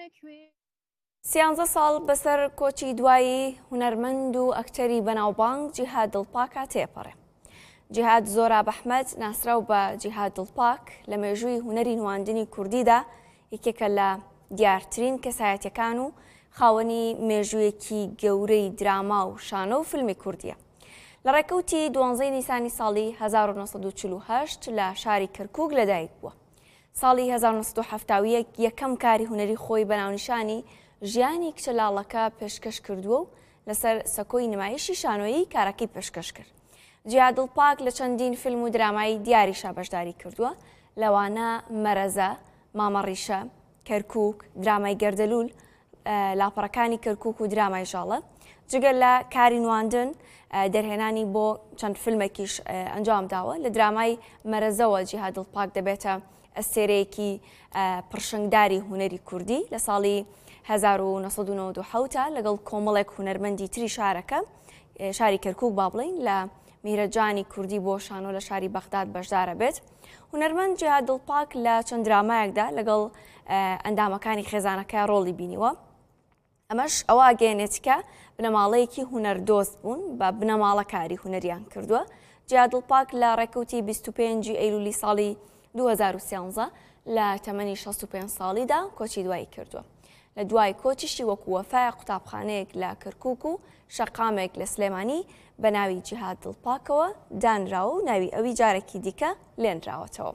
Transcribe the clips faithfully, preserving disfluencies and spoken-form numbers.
سیانزە ساڵ بەسەر کۆچی دوایی هونەرمەند و ئەکتەری بەناوبانگ جیهاد دڵپاکە تێپەڕێ. جیهاد زۆراب ئەحمەد ناسراو بە جیهاد دڵپاک لە مێژووی هونەری نواندنی کوردیدا یەکێکە لە دیارترین کەسایەتیەکان و خاوەنی مێژوویەکی گەورەی دراما و شانە و فیلمی کوردیە. لە ڕێکەوتی دوانزەی نیسانی ساڵی هەزار و نۆ سەد و چل و هەشت لە شاری کەرکووک لەدایک بووە. ساڵی هەزار و نۆ سەد و هەفتاد و یەک یەکەم کاری هونەری خۆی بەناونیشانی ژیانی کچە لاڵەکە پێشکەش کردووە و لەسەر سەکۆی نمایشی شانۆیی کارەکەی پێشکەش کرد. جیهاد دڵپاک لە چەندین فیلم و درامایی دیاریشا بەشداری کردووە، لەوانە مەرەزە، مامەڕیشە، کەرکووک، درامای گەردەلوول، لاپەڕەکانی کەرکووک و درامای ژاڵە. جگەل لە کاری نواندن دەرهێنانی بۆ چەند فیلمێکیش ئەنجام داوە. لە درامای مەرەزەوە جیهاد دڵپاک دەبێتە ئەستێرەیەکی پڕشنگداری هونەری کوردی. لە ساڵی هەزار و نۆ سەد و نەوەت و حەوت لەگەڵ کۆمەڵێک هونەرمەندی تری شارەکە شاری کەرکووک با بڵین لە میرەجانی کوردی بۆ شانۆ لە شاری بەغداد بەشدارە بێت. هونەرمەند جیهاد دڵپاک لە چەند درامایەکدا لەگەڵ ئەندامەکانی خێزانەکە ڕۆڵی بینیوە. ئەمەش ئەوە ئەگەیەنێتکە بنەماڵەیەکی هونەردۆست بوون بە بنەماڵەکاری هونەریان کردووە. جیهاد دڵپاک لە ڕێکەوتی بیست و پێنج ئەیلولی ساڵی دوو هەزار و سیانزە لە تەمەنی شەست و پێنج ساڵیدا کۆچی دوایی کردووە. لە دوای کۆچیشی وەکو وەفای قوتابخانەیەک لە کەرکووک و شەقامێک لە سلێمانی بە ناوی جیهاد دڵپاکەوە دانراوە و ناوی ئەوی جارێکی دیکە لێنراوەتەوە.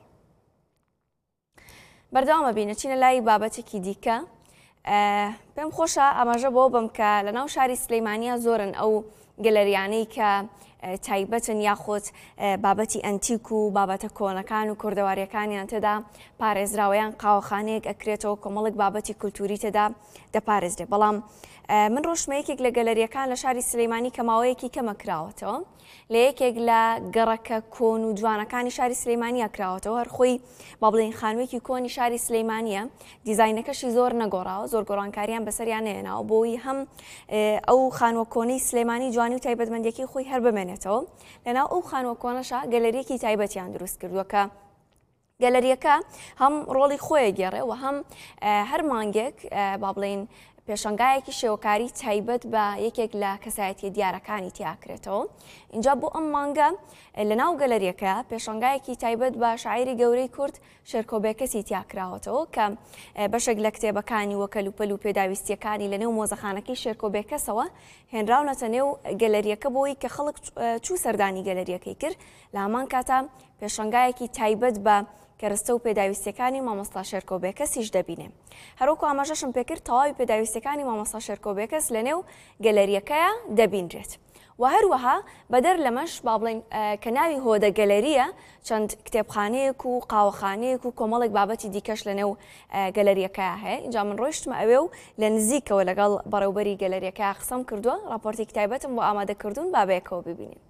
بەردەوامە بینە چینە لای بابەتێکی دیکە. پێم خۆشە ئاماژە بۆ بم کە لە ناو شاری سلەیمانیە زۆرن ئەو گەلەریانەی کە تایبەتن یاخۆت بابەتی ئەنتیک و بابەتە کۆنەکان و کوردەواریەکانیان تێدا پارێزراوەیان قاوەخانەیەک ئەکرێتەوە، کۆمەڵێک بابەتی کولتوری تێدا دەپارێزرێ. بەڵام من ڕۆژمەیەکێک لە گەلەریەکان لە شاری سلەیمانی کە ماوەیەکی کەمە کراوەتەوە، لە یەکێک لە گەڕەکە کۆن و جوانەکانی شاری سلەیمانیە کراوەتەوە. هەر خۆی با بڵێن خانوویەکی کۆنی شاری سلەیمانیە، دیزاینەکەشی زۆر نەگۆڕاوە، زۆر گۆڕانکاریان بەسەریان نێناوە بۆی هەم ئەو خانووە کۆنەی سلەیمانی جوانی و تایبەتمەندێکی خۆی هەر بمێنێتەوە. لەناو ئەو خانووە کۆنەشە گەلەریەکی تایبەتیان دروست کردووە کە گەلەریەکە هەم ڕۆڵی خۆیە گێڕێ و هەم هەر مانگێک با بڵێن پێشەنگایەکی شێوەکاری تایبەت بە یەکێک لە کەسایەتی دیارەکانی تیاکرێتەوە. اینجا بۆ ئەم مانگە لە ناو گەلەریەکە پێشەنگایەکی تایبەت بە شاعیری گەورەی کورد شێرکۆبێکەسی تیاکراوەتەوە کە بەشێک لە کتێبەکانی وە کەلوپەل و پێداویستیەکانی لە نێو مۆزەخانەکەی شێرکۆبێکەسەوە هێنراونەتە نێو گەلەریەکە بۆی کە خەڵک چوو سەردانی گەلەریەکەی کرد. لە هەمان کاتە پێشەنگایەکی تایبەت بە کەرەستە و پێداویستەکانی مامۆستا شێرکۆبێکەسیش دەبینێ. هەروەکو ئاماژەشم پێکرد تەواوی پێداویستەکانی مامۆستا شێرکۆبێکەس لە نێو گەلەریەکەیە دەبینرێت. و هەروەها بەدەر لەمەش با بڵێن کە ناوی هۆدە گەلەریە چەند کتێبخانەیەک و قاوەخانەیەک و کۆمەڵێک بابەتی دیکەش لە نێو گەلەریەکەیە هەیە. اینجا من ڕۆیشتمە ئەوێ و لە نزیکەوە لەگەڵ بەڕێوبەری گەلەریەکە قسەم کردووە. راپۆرتی تایبەتم بۆ ئامادەکردوون با بەیەکەوە ببینین.